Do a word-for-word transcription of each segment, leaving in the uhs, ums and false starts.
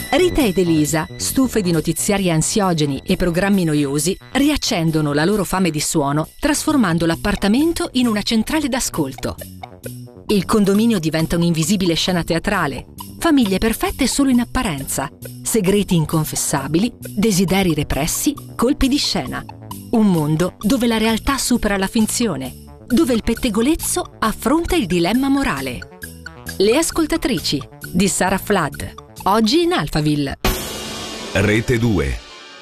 Rita ed Elisa, stufe di notiziari ansiogeni e programmi noiosi, riaccendono la loro fame di suono trasformando l'appartamento in una centrale d'ascolto. Il condominio diventa un'invisibile scena teatrale, famiglie perfette solo in apparenza, segreti inconfessabili, desideri repressi, colpi di scena. Un mondo dove la realtà supera la finzione, dove il pettegolezzo affronta il dilemma morale. Le ascoltatrici di Sarah Flood, oggi in Alphaville. Rete due.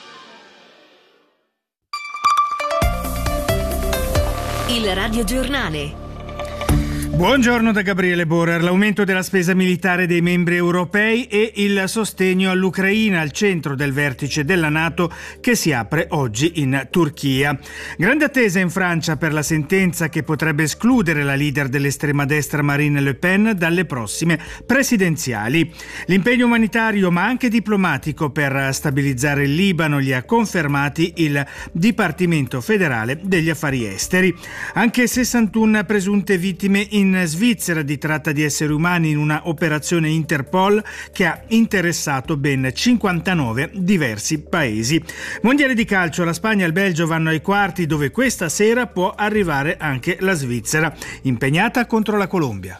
Il radiogiornale. Buongiorno da Gabriele Borer. L'aumento della spesa militare dei membri europei e il sostegno all'Ucraina al centro del vertice della NATO che si apre oggi in Turchia. Grande attesa in Francia per la sentenza che potrebbe escludere la leader dell'estrema destra Marine Le Pen dalle prossime presidenziali. L'impegno umanitario ma anche diplomatico per stabilizzare il Libano li ha confermati il Dipartimento federale degli affari esteri. Anche sessantuno presunte vittime in in Svizzera di tratta di esseri umani in una operazione Interpol che ha interessato ben cinquantanove diversi paesi. Mondiale di calcio, la Spagna e il Belgio vanno ai quarti dove questa sera può arrivare anche la Svizzera, impegnata contro la Colombia.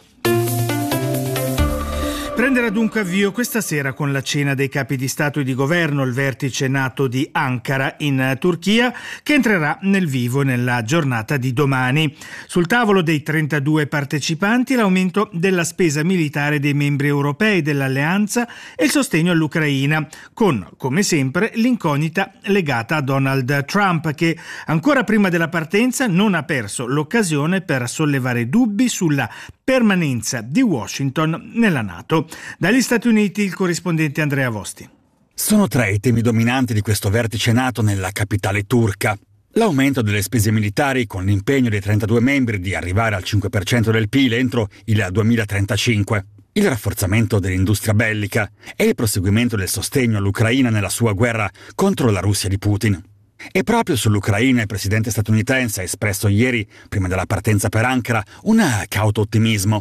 Prenderà dunque avvio questa sera con la cena dei capi di Stato e di Governo il vertice NATO di Ankara in Turchia che entrerà nel vivo nella giornata di domani. Sul tavolo dei trentadue partecipanti l'aumento della spesa militare dei membri europei dell'alleanza e il sostegno all'Ucraina, con, come sempre, l'incognita legata a Donald Trump che ancora prima della partenza non ha perso l'occasione per sollevare dubbi sulla permanenza di Washington nella NATO. Dagli Stati Uniti il corrispondente Andrea Vosti. Sono tre i temi dominanti di questo vertice NATO nella capitale turca. L'aumento delle spese militari con l'impegno dei trentadue membri di arrivare al cinque per cento del P I L entro il duemilatrentacinque. Il rafforzamento dell'industria bellica e il proseguimento del sostegno all'Ucraina nella sua guerra contro la Russia di Putin. E proprio sull'Ucraina il presidente statunitense ha espresso ieri, prima della partenza per Ankara, un cauto ottimismo.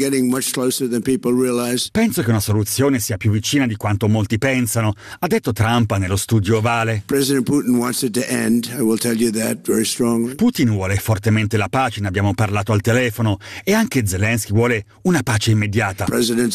Penso che una soluzione sia più vicina di quanto molti pensano, ha detto Trump nello studio ovale. Putin vuole fortemente la pace, ne abbiamo parlato al telefono, e anche Zelensky vuole una pace immediata.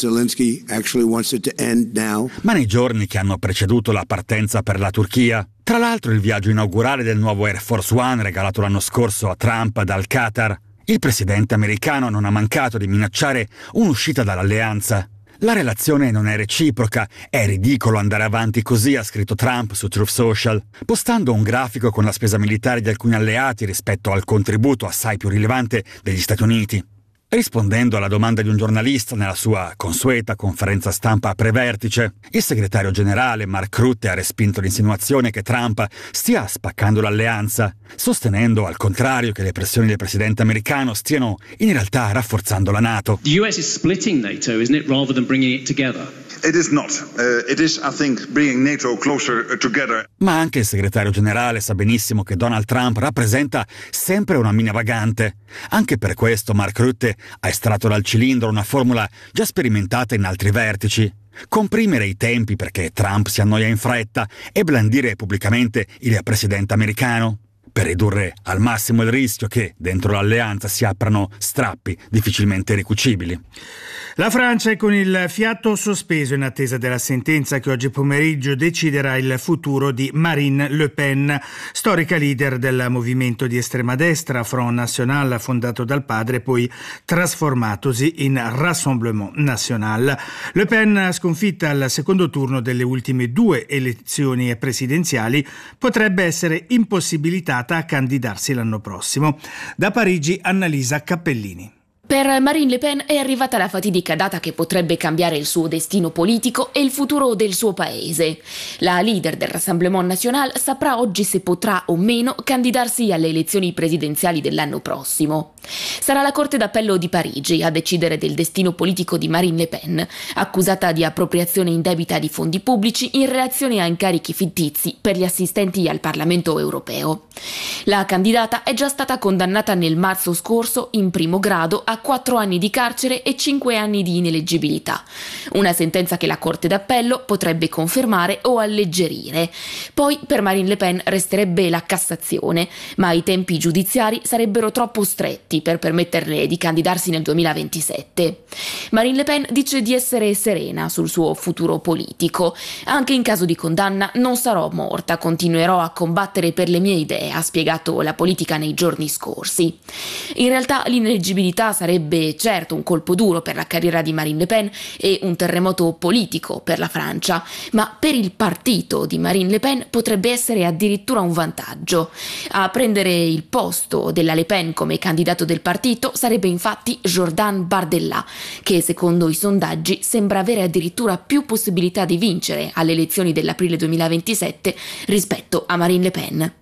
Ma nei giorni che hanno preceduto la partenza per la Turchia, tra l'altro il viaggio inaugurale del nuovo Air Force One regalato l'anno scorso a Trump dal Qatar, il presidente americano non ha mancato di minacciare un'uscita dall'alleanza. La relazione non è reciproca, è ridicolo andare avanti così, ha scritto Trump su Truth Social, postando un grafico con la spesa militare di alcuni alleati rispetto al contributo assai più rilevante degli Stati Uniti. Rispondendo alla domanda di un giornalista nella sua consueta conferenza stampa pre-vertice, il segretario generale Mark Rutte ha respinto l'insinuazione che Trump stia spaccando l'alleanza, sostenendo al contrario che le pressioni del presidente americano stiano in realtà rafforzando la NATO. The U S is splitting NATO, isn't it, rather than bringing it together? It is not. Uh, it is, I think, bringing NATO closer together. Ma anche il segretario generale sa benissimo che Donald Trump rappresenta sempre una mina vagante. Anche per questo Mark Rutte ha estratto dal cilindro una formula già sperimentata in altri vertici. Comprimere i tempi perché Trump si annoia in fretta e blandire pubblicamente il presidente americano, per ridurre al massimo il rischio che dentro l'alleanza si aprano strappi difficilmente ricucibili. La Francia è con il fiato sospeso in attesa della sentenza che oggi pomeriggio deciderà il futuro di Marine Le Pen, storica leader del movimento di estrema destra Front National fondato dal padre poi trasformatosi in Rassemblement National. Le Pen, sconfitta al secondo turno delle ultime due elezioni presidenziali, potrebbe essere impossibilitata a candidarsi l'anno prossimo. Da Parigi Annalisa Cappellini. Per Marine Le Pen è arrivata la fatidica data che potrebbe cambiare il suo destino politico e il futuro del suo paese. La leader del Rassemblement National saprà oggi se potrà o meno candidarsi alle elezioni presidenziali dell'anno prossimo. Sarà la Corte d'Appello di Parigi a decidere del destino politico di Marine Le Pen, accusata di appropriazione indebita di fondi pubblici in relazione a incarichi fittizi per gli assistenti al Parlamento europeo. La candidata è già stata condannata nel marzo scorso in primo grado a quattro anni di carcere e cinque anni di ineleggibilità. Una sentenza che la Corte d'Appello potrebbe confermare o alleggerire. Poi per Marine Le Pen resterebbe la Cassazione, ma i tempi giudiziari sarebbero troppo stretti per permetterle di candidarsi nel duemilaventisette. Marine Le Pen dice di essere serena sul suo futuro politico. Anche in caso di condanna non sarò morta, continuerò a combattere per le mie idee, ha spiegato la politica nei giorni scorsi. In realtà l'ineleggibilità sarebbe certo un colpo duro per la carriera di Marine Le Pen e un terremoto politico per la Francia, ma per il partito di Marine Le Pen potrebbe essere addirittura un vantaggio. A prendere il posto della Le Pen come candidato del partito sarebbe infatti Jordan Bardella, che secondo i sondaggi sembra avere addirittura più possibilità di vincere alle elezioni dell'aprile duemilaventisette rispetto a Marine Le Pen.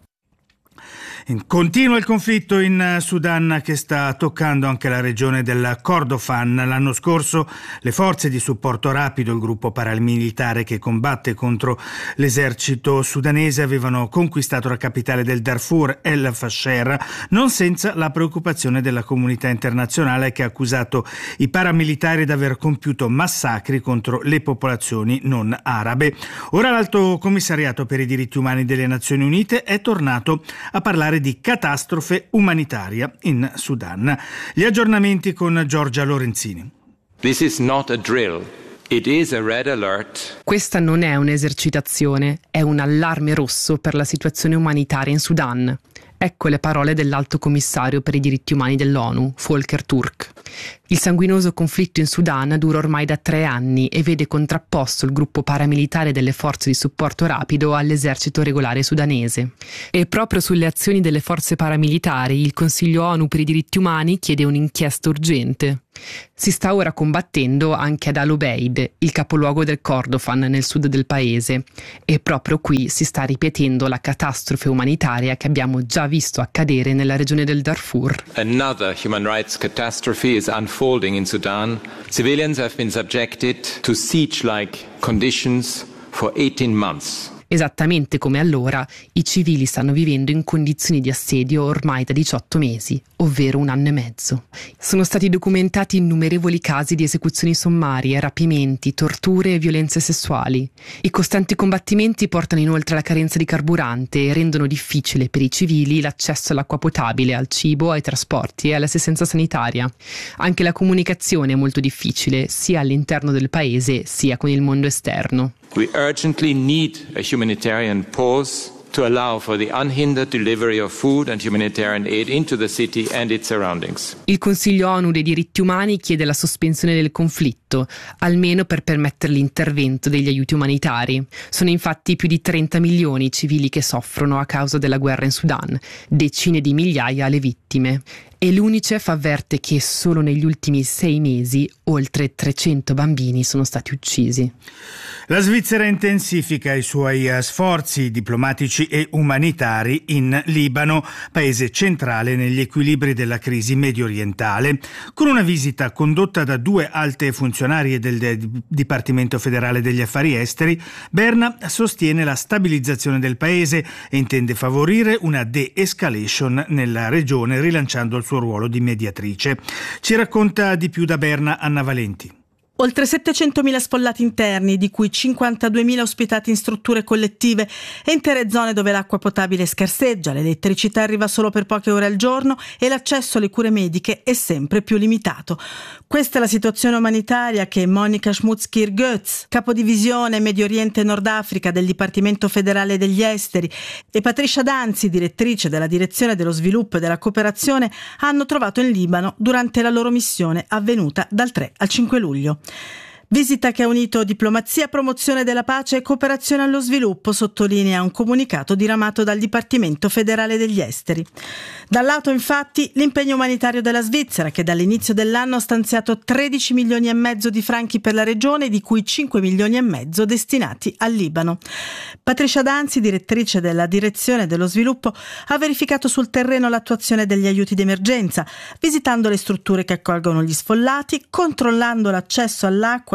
Continua il conflitto in Sudan che sta toccando anche la regione del Kordofan. L'anno scorso le forze di supporto rapido, il gruppo paramilitare che combatte contro l'esercito sudanese, avevano conquistato la capitale del Darfur, El Fasher, non senza la preoccupazione della comunità internazionale che ha accusato i paramilitari di aver compiuto massacri contro le popolazioni non arabe. Ora l'Alto Commissariato per i diritti umani delle Nazioni Unite è tornato a parlare di catastrofe umanitaria in Sudan. Gli aggiornamenti con Giorgia Lorenzini. This is not a drill. It is a red alert. Questa non è un'esercitazione, è un allarme rosso per la situazione umanitaria in Sudan. Ecco le parole dell'Alto Commissario per i diritti umani dell'ONU, Volker Turk. Il sanguinoso conflitto in Sudan dura ormai da tre anni e vede contrapposto il gruppo paramilitare delle forze di supporto rapido all'esercito regolare sudanese. E proprio sulle azioni delle forze paramilitari il Consiglio ONU per i diritti umani chiede un'inchiesta urgente. Si sta ora combattendo anche ad Al-Obeid, il capoluogo del Kordofan nel sud del paese, e proprio qui si sta ripetendo la catastrofe umanitaria che abbiamo già visto accadere nella regione del Darfur. Another human rights catastrophe is unfolding in Sudan. Civilians have been subjected to siege-like conditions for eighteen months. Esattamente come allora, i civili stanno vivendo in condizioni di assedio ormai da diciotto mesi, ovvero un anno e mezzo. Sono stati documentati innumerevoli casi di esecuzioni sommarie, rapimenti, torture e violenze sessuali. I costanti combattimenti portano inoltre alla carenza di carburante e rendono difficile per i civili l'accesso all'acqua potabile, al cibo, ai trasporti e all'assistenza sanitaria. Anche la comunicazione è molto difficile, sia all'interno del paese sia con il mondo esterno. We urgently need a humanitarian pause to allow for the unhindered delivery of food and humanitarian aid into the city and its surroundings. Il Consiglio ONU dei diritti umani chiede la sospensione del conflitto, almeno per permettere l'intervento degli aiuti umanitari. Sono infatti più di trenta milioni i civili che soffrono a causa della guerra in Sudan, decine di migliaia le vittime. E l'UNICEF avverte che solo negli ultimi sei mesi oltre trecento bambini sono stati uccisi. La Svizzera intensifica i suoi sforzi diplomatici e umanitari in Libano, paese centrale negli equilibri della crisi medio orientale. Con una visita condotta da due alte funzionarie del Dipartimento federale degli affari esteri, Berna sostiene la stabilizzazione del paese e intende favorire una de-escalation nella regione, rilanciando il suo ruolo di mediatrice. Ci racconta di più da Berna Anna Valenti. Oltre settecentomila sfollati interni, di cui cinquantaduemila ospitati in strutture collettive e intere zone dove l'acqua potabile scarseggia, l'elettricità arriva solo per poche ore al giorno e l'accesso alle cure mediche è sempre più limitato. Questa è la situazione umanitaria che Monika Schmutzkir-Götz, capodivisione Medio Oriente e Nord Africa del Dipartimento federale degli esteri, e Patricia Danzi, direttrice della Direzione dello Sviluppo e della Cooperazione, hanno trovato in Libano durante la loro missione avvenuta dal tre al cinque luglio. Visita che ha unito diplomazia, promozione della pace e cooperazione allo sviluppo, sottolinea un comunicato diramato dal Dipartimento federale degli esteri. Dal lato, infatti, l'impegno umanitario della Svizzera, che dall'inizio dell'anno ha stanziato tredici milioni e mezzo di franchi per la regione, di cui cinque milioni e mezzo destinati al Libano. Patricia Danzi, direttrice della Direzione dello Sviluppo, ha verificato sul terreno l'attuazione degli aiuti d'emergenza, visitando le strutture che accolgono gli sfollati, controllando l'accesso all'acqua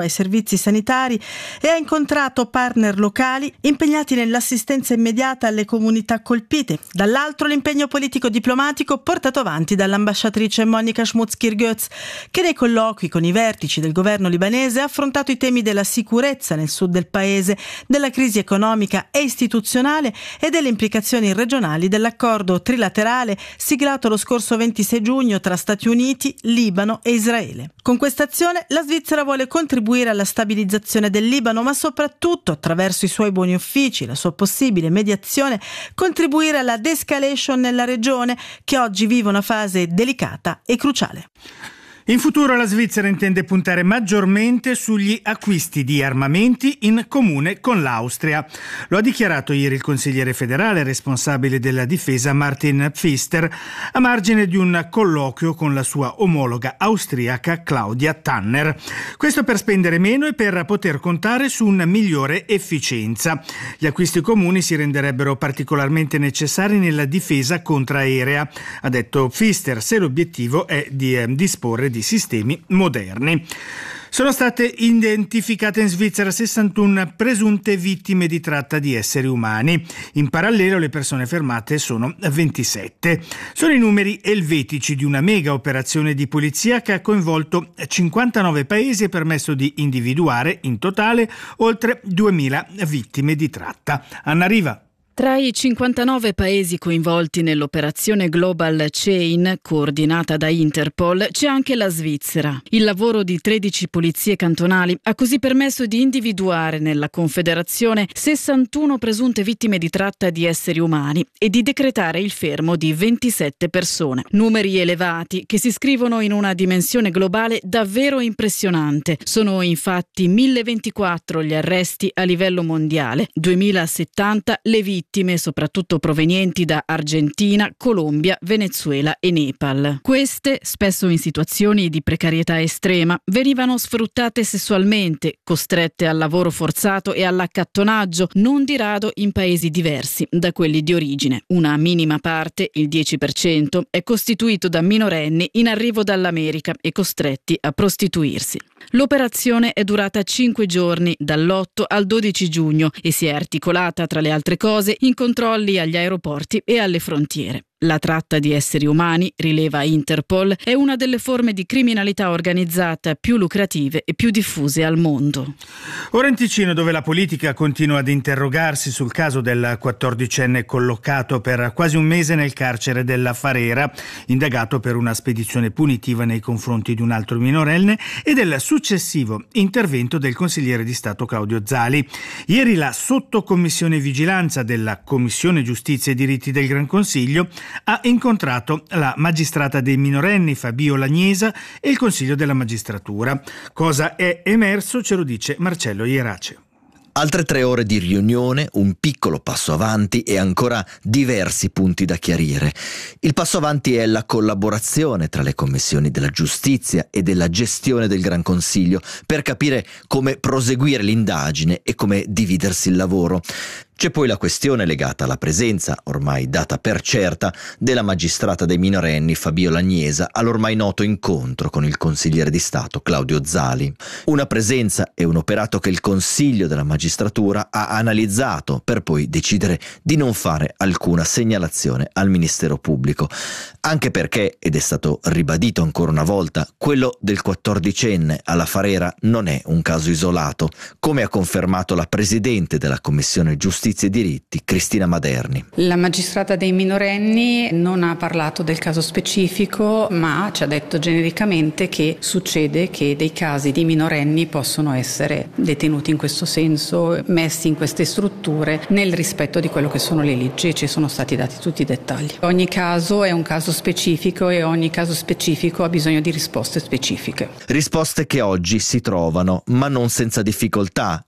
ai servizi sanitari e ha incontrato partner locali impegnati nell'assistenza immediata alle comunità colpite. Dall'altro l'impegno politico-diplomatico portato avanti dall'ambasciatrice Monica Schmutz-Kirgöz, che nei colloqui con i vertici del governo libanese ha affrontato i temi della sicurezza nel sud del paese, della crisi economica e istituzionale e delle implicazioni regionali dell'accordo trilaterale siglato lo scorso ventisei giugno tra Stati Uniti, Libano e Israele. Con questa azione la Svizzera vuole contribuire alla stabilizzazione del Libano, ma soprattutto attraverso i suoi buoni uffici, la sua possibile mediazione, contribuire alla de-escalation nella regione che oggi vive una fase delicata e cruciale. In futuro la Svizzera intende puntare maggiormente sugli acquisti di armamenti in comune con l'Austria. Lo ha dichiarato ieri il consigliere federale responsabile della difesa Martin Pfister a margine di un colloquio con la sua omologa austriaca Claudia Tanner. Questo per spendere meno e per poter contare su una migliore efficienza. Gli acquisti comuni si renderebbero particolarmente necessari nella difesa contraerea, ha detto Pfister, se l'obiettivo è di eh, disporre di sistemi moderni. Sono state identificate in Svizzera sessantuno presunte vittime di tratta di esseri umani. In parallelo le persone fermate sono ventisette. Sono i numeri elvetici di una mega operazione di polizia che ha coinvolto cinquantanove paesi e permesso di individuare in totale oltre duemila vittime di tratta. Anna Riva. Tra i cinquantanove paesi coinvolti nell'operazione Global Chain, coordinata da Interpol, c'è anche la Svizzera. Il lavoro di tredici polizie cantonali ha così permesso di individuare nella Confederazione sessantuno presunte vittime di tratta di esseri umani e di decretare il fermo di ventisette persone. Numeri elevati che si scrivono in una dimensione globale davvero impressionante. Sono infatti mille ventiquattro gli arresti a livello mondiale, duemilasettanta le vittime, vittime soprattutto provenienti da Argentina, Colombia, Venezuela e Nepal. Queste, spesso in situazioni di precarietà estrema, venivano sfruttate sessualmente, costrette al lavoro forzato e all'accattonaggio, non di rado in paesi diversi da quelli di origine. Una minima parte, il dieci per cento, è costituito da minorenni in arrivo dall'America e costretti a prostituirsi. L'operazione è durata cinque giorni, dall'otto al dodici giugno, e si è articolata, tra le altre cose, in controlli agli aeroporti e alle frontiere. La tratta di esseri umani, rileva Interpol, è una delle forme di criminalità organizzata più lucrative e più diffuse al mondo. Ora in Ticino, dove la politica continua ad interrogarsi sul caso del quattordicenne collocato per quasi un mese nel carcere della Farera, indagato per una spedizione punitiva nei confronti di un altro minorenne e del successivo intervento del consigliere di Stato Claudio Zali. Ieri la sottocommissione vigilanza della Commissione Giustizia e Diritti del Gran Consiglio ha incontrato la magistrata dei minorenni Fabiola Agnesa e il Consiglio della Magistratura. Cosa è emerso ce lo dice Marcello Ierace. Altre tre ore di riunione, un piccolo passo avanti e ancora diversi punti da chiarire. Il passo avanti è la collaborazione tra le commissioni della giustizia e della gestione del Gran Consiglio per capire come proseguire l'indagine e come dividersi il lavoro. C'è poi la questione legata alla presenza, ormai data per certa, della magistrata dei minorenni Fabiola Agnesa all'ormai noto incontro con il consigliere di Stato Claudio Zali. Una presenza e un operato che il Consiglio della Magistratura ha analizzato per poi decidere di non fare alcuna segnalazione al Ministero Pubblico. Anche perché, ed è stato ribadito ancora una volta, quello del quattordicenne alla Farera non è un caso isolato, come ha confermato la Presidente della Commissione Giustizia e Diritti, Cristina Maderni. La magistrata dei minorenni non ha parlato del caso specifico, ma ci ha detto genericamente che succede che dei casi di minorenni possono essere detenuti in questo senso, messi in queste strutture nel rispetto di quello che sono le leggi, e ci sono stati dati tutti i dettagli. Ogni caso è un caso specifico e ogni caso specifico ha bisogno di risposte specifiche. Risposte che oggi si trovano, ma non senza difficoltà,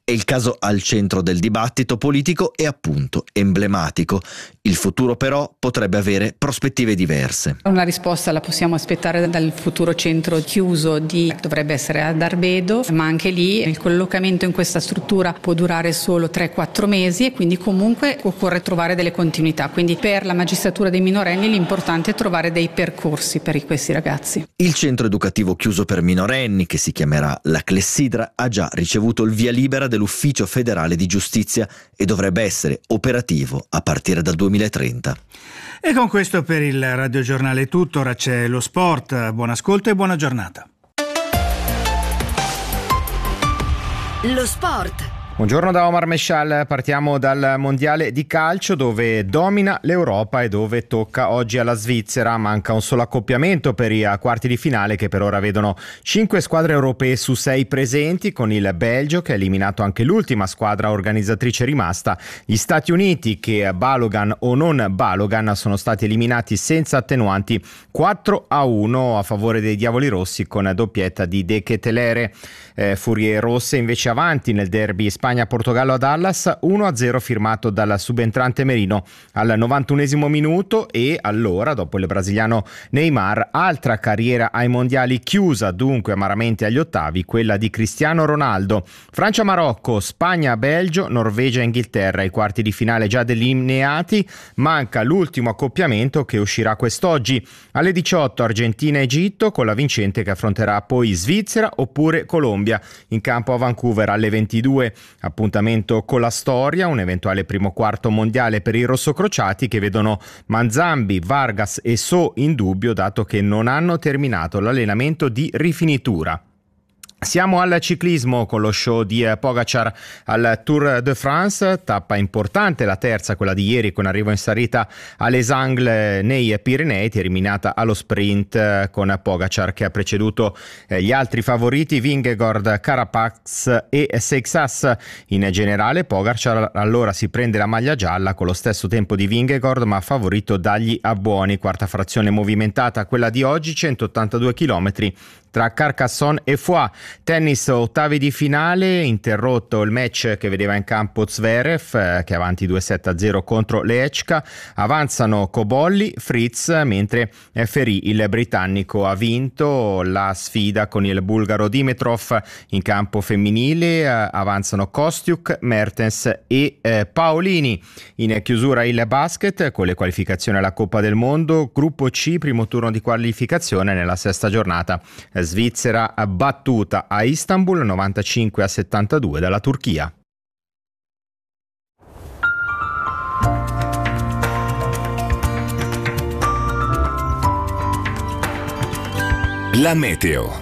È il caso al centro del dibattito politico e appunto emblematico. Il futuro però potrebbe avere prospettive diverse. Una risposta la possiamo aspettare dal futuro centro chiuso di dovrebbe essere ad Arbedo, ma anche lì il collocamento in questa struttura può durare solo tre quattro mesi e quindi comunque occorre trovare delle continuità. Quindi per la magistratura dei minorenni l'importante è trovare dei percorsi per questi ragazzi. Il centro educativo chiuso per minorenni, che si chiamerà la Clessidra, ha già ricevuto il via libera dell'Ufficio federale di giustizia e dovrebbe essere operativo a partire dal duemilatrenta. E con questo per il radiogiornale è tutto, ora c'è lo sport. Buon ascolto e buona giornata. Lo sport. Buongiorno da Omar Mescial, partiamo dal mondiale di calcio dove domina l'Europa e dove tocca oggi alla Svizzera. Manca un solo accoppiamento per i quarti di finale che per ora vedono cinque squadre europee su sei presenti, con il Belgio che ha eliminato anche l'ultima squadra organizzatrice rimasta, gli Stati Uniti che Balogan o non Balogan sono stati eliminati senza attenuanti quattro a uno a favore dei Diavoli Rossi con doppietta di De Ketelaere. Eh, Furie Rosse invece avanti nel derby Spagna-Portogallo a Dallas, uno a zero firmato dal subentrante Merino al novantunesimo minuto e allora, dopo il brasiliano Neymar, altra carriera ai mondiali chiusa dunque amaramente agli ottavi, quella di Cristiano Ronaldo. Francia-Marocco, Spagna-Belgio, Norvegia-Inghilterra, i quarti di finale già delineati, manca l'ultimo accoppiamento che uscirà quest'oggi. Alle diciotto Argentina-Egitto con la vincente che affronterà poi Svizzera oppure Colombia. In campo a Vancouver alle ventidue. Appuntamento con la storia, un eventuale primo quarto mondiale per i rossocrociati che vedono Manzambi, Vargas e So in dubbio dato che non hanno terminato l'allenamento di rifinitura. Siamo al ciclismo con lo show di Pogacar al Tour de France, tappa importante la terza, quella di ieri con arrivo in salita a Les Angles nei Pirenei, terminata allo sprint con Pogacar che ha preceduto gli altri favoriti Vingegaard, Carapaz e Seixas. In generale Pogacar allora si prende la maglia gialla con lo stesso tempo di Vingegaard ma favorito dagli abbuoni, quarta frazione movimentata quella di oggi, centottantadue chilometri tra Carcassonne e Foix. Tennis, ottavi di finale, interrotto il match che vedeva in campo Zverev che è avanti due sette a zero contro Lehečka, avanzano Cobolli, Fritz, mentre Ferry, il britannico, ha vinto la sfida con il bulgaro Dimitrov. In campo femminile avanzano Kostiuk, Mertens e eh, Paolini. In chiusura il basket con le qualificazioni alla Coppa del Mondo, gruppo C, primo turno di qualificazione nella sesta giornata. Svizzera battuta a Istanbul novantacinque a settantadue dalla Turchia. La meteo.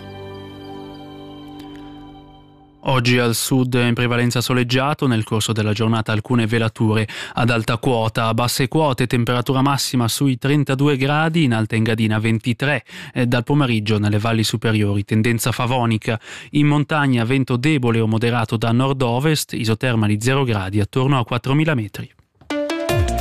Oggi al sud in prevalenza soleggiato, nel corso della giornata alcune velature ad alta quota, a basse quote temperatura massima sui trentadue gradi, in Alta Engadina ventitré, eh, dal pomeriggio nelle valli superiori tendenza favonica, in montagna vento debole o moderato da nord-ovest, isoterma di zero gradi attorno a quattromila metri.